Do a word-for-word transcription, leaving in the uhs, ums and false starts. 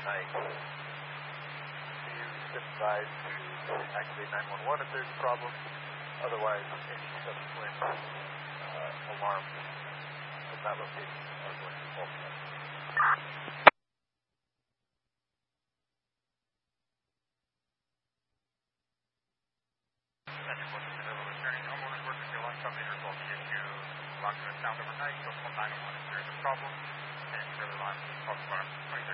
overnight. Please sit aside to activate nine one one if there's a problem. Otherwise, any subsequent uh, alarms from that location are going to be false. Sound overnight, so call nine one one if there's a problem, and further line, call twenty-three.